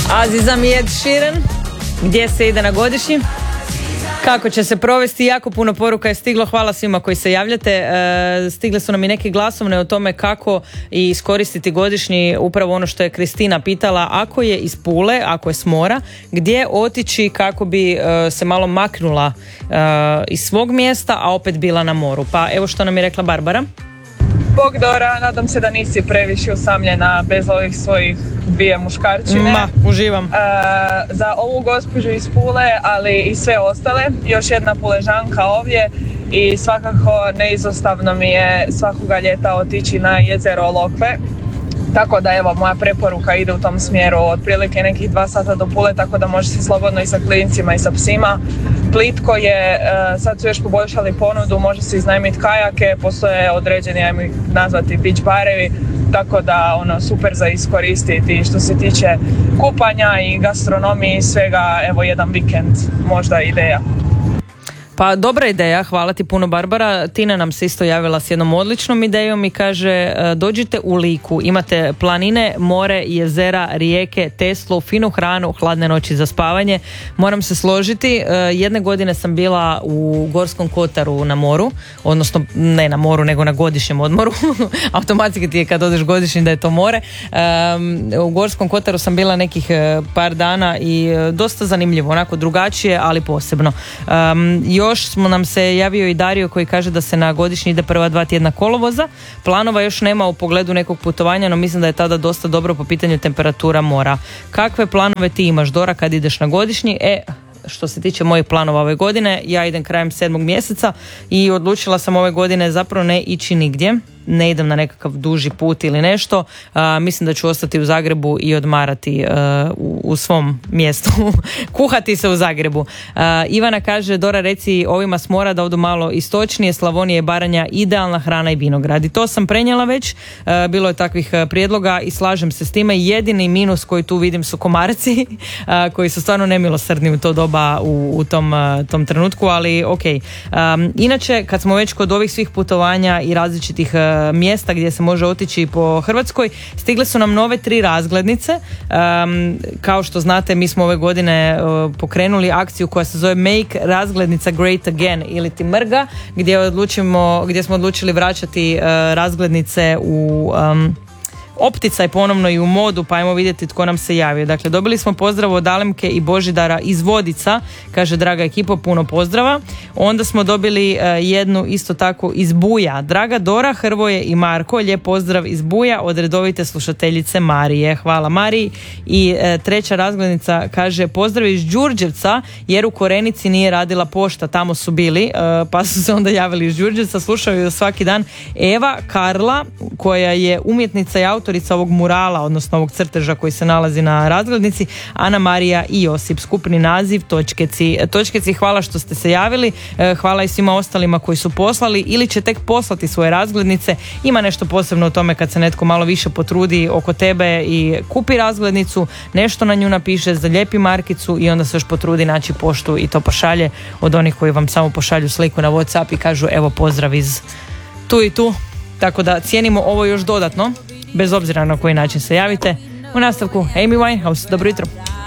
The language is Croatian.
Aziza mi Ed Sheeran, gdje se ide na godišnji? Kako će se provesti? Jako puno poruka je stiglo, hvala svima koji se javljate. Stigle su nam i neke glasovne o tome kako iskoristiti godišnji, upravo ono što je Kristina pitala, ako je iz Pule, ako je s mora, gdje otići kako bi se malo maknula iz svog mjesta, a opet bila na moru. Pa evo što nam je rekla Barbara. Bog Dora, nadam se da nisi previše usamljena bez ovih svojih dvije muškarčine. Uživam. Za ovu gospođu iz Pule, ali i sve ostale, još jedna Puležanka ovdje i svakako neizostavno mi je svakoga ljeta otići na jezero Lokve. Tako da evo, moja preporuka ide u tom smjeru, otprilike nekih 2 sata do Pule, tako da može se slobodno i sa klincima i sa psima. Plitko je, sad su još poboljšali ponudu, može se iznajmiti kajake, postoje određeni, ajmo ih nazvati, beach barevi, tako da super za iskoristiti što se tiče kupanja i gastronomije i svega, evo jedan vikend možda ideja. Pa dobra ideja, hvala ti puno Barbara. Tina nam se isto javila s jednom odličnom idejom i kaže dođite u Liku, imate planine, more, jezera, rijeke, Teslu, finu hranu, hladne noći za spavanje. Moram se složiti, jedne godine sam bila u Gorskom Kotaru na moru, odnosno ne na moru nego na godišnjem odmoru. Automatski ti je kad odeš godišnji da je to more. U Gorskom Kotaru sam bila nekih par dana i dosta zanimljivo, onako drugačije, ali posebno. Još nam se javio i Dario koji kaže da se na godišnji ide prva 2 tjedna kolovoza. Planova još nema u pogledu nekog putovanja, no mislim da je tada dosta dobro po pitanju temperatura mora. Kakve planove ti imaš, Dora, kad ideš na godišnji? Što se tiče mojih planova ove godine, ja idem krajem 7. mjeseca i odlučila sam ove godine zapravo ne ići nigdje. Ne idem na nekakav duži put ili nešto. Mislim da ću ostati u Zagrebu i odmarati u svom mjestu. Kuhati se u Zagrebu. Ivana kaže, Dora, reci ovima s mora da odu malo istočnije, Slavonije i Baranja, idealna hrana i vinograd. I to sam prenijela već. Bilo je takvih prijedloga i slažem se s time. Jedini minus koji tu vidim su komarci koji su stvarno nemilosrdni u to doba u tom trenutku, ali ok. Inače, kad smo već kod ovih svih putovanja i različitih mjesta gdje se može otići po Hrvatskoj, stigle su nam nove 3 razglednice. Kao što znate, mi smo ove godine pokrenuli akciju koja se zove Make razglednica Great Again ili ti mrga, gdje smo odlučili vraćati razglednice u opticaj ponovno i u modu, pa ajmo vidjeti tko nam se javio. Dakle, dobili smo pozdrav od Alemke i Božidara iz Vodica, kaže draga ekipa, puno pozdrava. Onda smo dobili jednu isto tako iz Buja. Draga Dora, Hrvoje i Marko, lijep pozdrav iz Buja od redovite slušateljice Marije. Hvala Mariji. I treća razglednica kaže pozdrav iz Đurđevca, jer u Korenici nije radila pošta, tamo su bili, pa su se onda javili iz Đurđevca, slušaju ju svaki dan. Eva Karla, koja je umjetnica i autorica ovog murala, odnosno ovog crteža koji se nalazi na razglednici, Ana Marija i Josip. Skupni naziv Točkeci. Točkeci, hvala što ste se javili, hvala i svima ostalima koji su poslali ili će tek poslati svoje razglednice. Ima nešto posebno u tome kad se netko malo više potrudi oko tebe i kupi razglednicu, nešto na nju napiše, zalijepi markicu i onda se još potrudi naći poštu i to pošalje, od onih koji vam samo pošalju sliku na WhatsApp i kažu evo pozdrav iz tu i tu. Tako da cijenimo ovo još dodatno, bez obzira na koji način se javite. U nastavku Amy Winehouse, dobro jutro.